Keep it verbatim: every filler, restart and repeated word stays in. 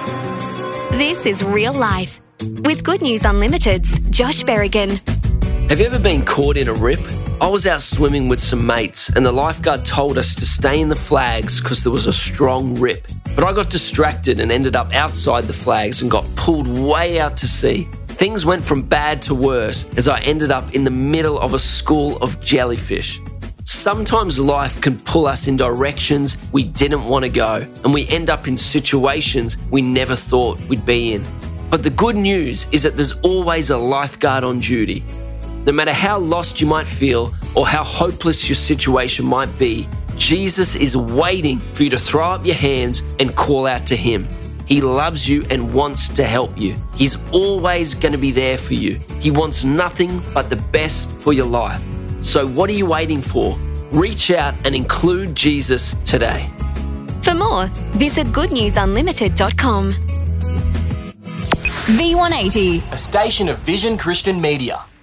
This is Real Life with Good News Unlimited's Josh Berrigan. Have you ever been caught in a rip? I was out swimming with some mates and the lifeguard told us to stay in the flags because there was a strong rip. But I got distracted and ended up outside the flags and got pulled way out to sea. Things went from bad to worse as I ended up in the middle of a school of jellyfish. Sometimes life can pull us in directions we didn't want to go, and we end up in situations we never thought we'd be in. But the good news is that there's always a lifeguard on duty. No matter how lost you might feel or how hopeless your situation might be, Jesus is waiting for you to throw up your hands and call out to Him. He loves you and wants to help you. He's always going to be there for you. He wants nothing but the best for your life. So what are you waiting for? Reach out and include Jesus today. For more, visit good news unlimited dot com. V one eighty, a station of Vision Christian Media.